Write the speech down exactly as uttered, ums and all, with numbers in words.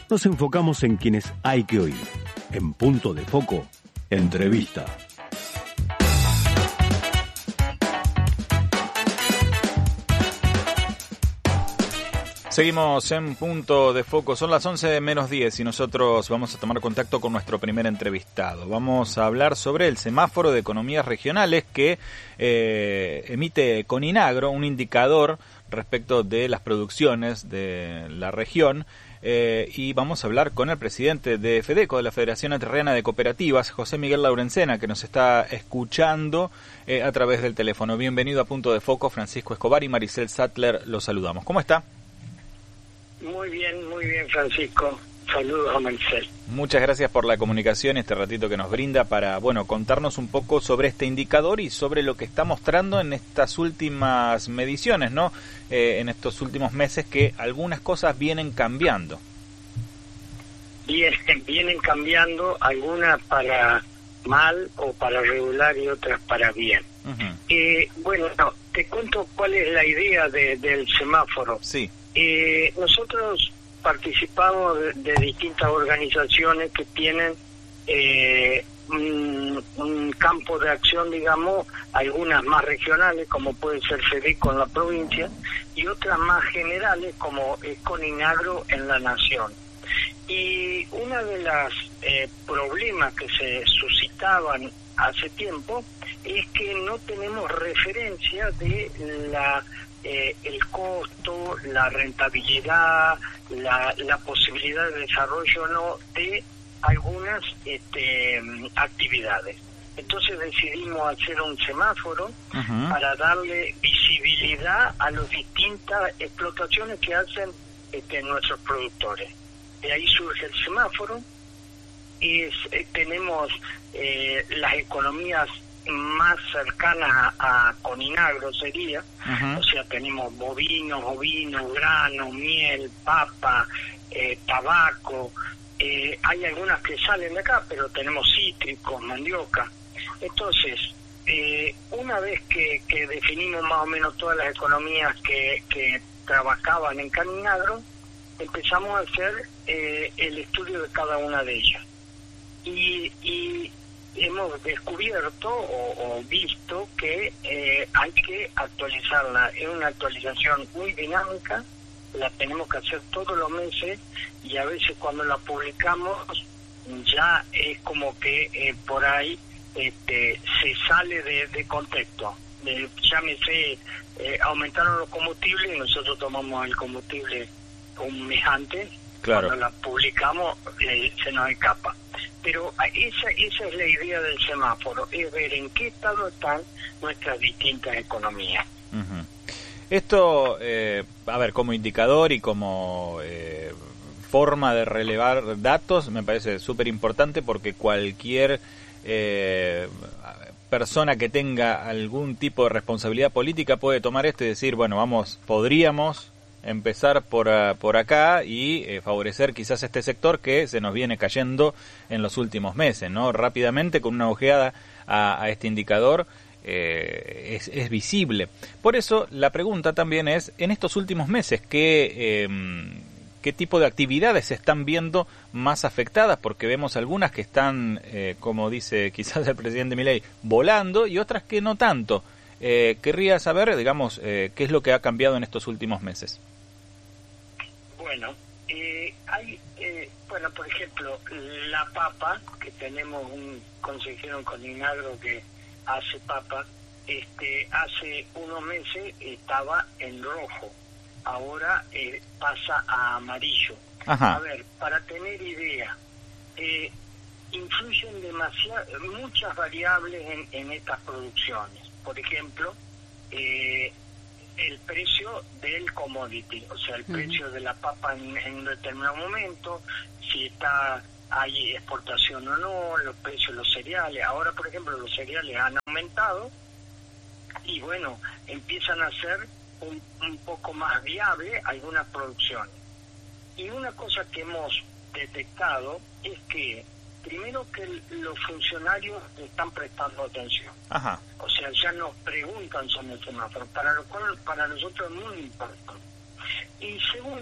nos enfocamos en quienes hay que oír. En Punto de Foco, entrevista. Seguimos en Punto de Foco, son las once menos diez y nosotros vamos a tomar contacto con nuestro primer entrevistado. Vamos a hablar sobre el semáforo de economías regionales que eh, emite Coninagro, un indicador respecto de las producciones de la región. Eh, y vamos a hablar con el presidente de FEDECO, de la Federación Entrerriana de Cooperativas, José Miguel Laurencena, que nos está escuchando eh, a través del teléfono. Bienvenido a Punto de Foco, Francisco Escobar y Maricel Sattler, los saludamos. ¿Cómo está? Muy bien, muy bien, Francisco. Saludos a Maricel. Muchas gracias por la comunicación, este ratito que nos brinda para, bueno, contarnos un poco sobre este indicador y sobre lo que está mostrando en estas últimas mediciones, ¿no? Eh, en estos últimos meses que algunas cosas vienen cambiando. Bien, vienen cambiando, algunas para mal o para regular y otras para bien. Uh-huh. Eh, bueno, no, te cuento cuál es la idea de, del semáforo. Sí. Eh, nosotros participamos de, de distintas organizaciones que tienen eh, un, un campo de acción, digamos, algunas más regionales, como puede ser FEDECO en la provincia, y otras más generales, como es Coninagro en la nación. Y uno de los eh, problemas que se suscitaban hace tiempo es que no tenemos referencia de la Eh, el costo, la rentabilidad, la, la posibilidad de desarrollo o no de algunas este, actividades. Entonces decidimos hacer un semáforo uh-huh. para darle visibilidad a las distintas explotaciones que hacen este, nuestros productores. De ahí surge el semáforo y es, eh, tenemos eh, las economías más cercana a, a Coninagro sería, uh-huh. o sea, tenemos bovinos, ovinos, grano, miel, papa, eh, tabaco, eh, hay algunas que salen de acá, pero tenemos cítricos, mandioca. Entonces, eh, una vez que, que definimos más o menos todas las economías que, que trabajaban en Coninagro, empezamos a hacer eh, el estudio de cada una de ellas. Y, y hemos descubierto o, o visto que eh, hay que actualizarla. Es una actualización muy dinámica, la tenemos que hacer todos los meses y a veces cuando la publicamos ya es como que eh, por ahí este, se sale de, de contexto. Eh, llámese, eh, aumentaron los combustibles y nosotros tomamos el combustible un mes antes. Claro. Cuando la publicamos eh, se nos escapa. Pero esa esa es la idea del semáforo, es ver en qué estado están nuestras distintas economías. Uh-huh. Esto, eh, a ver, como indicador y como eh, forma de relevar datos, me parece súper importante porque cualquier eh, persona que tenga algún tipo de responsabilidad política puede tomar esto y decir, bueno, vamos, podríamos empezar por, uh, por acá y eh, favorecer quizás este sector que se nos viene cayendo en los últimos meses, ¿no? Rápidamente, con una ojeada a, a este indicador, eh, es, es visible. Por eso, la pregunta también es, en estos últimos meses, ¿qué, eh, qué tipo de actividades se están viendo más afectadas? Porque vemos algunas que están, eh, como dice quizás el presidente Milei, volando y otras que no tanto. Eh, querría saber, digamos, eh, qué es lo que ha cambiado en estos últimos meses. Bueno, eh, hay, eh, bueno, por ejemplo, la papa, que tenemos un consejero en Coninagro que hace papa, este, hace unos meses estaba en rojo, ahora eh, pasa a amarillo. Ajá. A ver, para tener idea, eh, influyen demasiadas, muchas variables en, en estas producciones. Por ejemplo, eh, el precio del commodity, o sea, el uh-huh. precio de la papa en, en un determinado momento, si está hay exportación o no, los precios de los cereales. Ahora, por ejemplo, los cereales han aumentado y, bueno, empiezan a ser un, un poco más viable algunas producciones. Y una cosa que hemos detectado es que primero que los funcionarios están prestando atención. Ajá. O sea, ya nos preguntan sobre el semáforo, para lo cual para nosotros es muy importante. Y segundo,